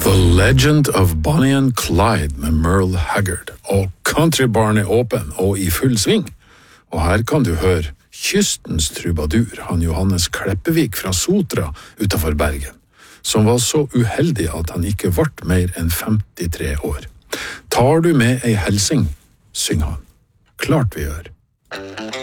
The Legend of Bonnie and Clyde med Merle Haggard, og countrybaren åpen og i full sving. Og her kan du høre kystens trubadur, han Johannes Kleppevik fra Sotra utenfor Bergen, som var så uheldig at han ikke ble mer enn 53 år. Tar du med ei helsing, syng han. Klart vi gjør.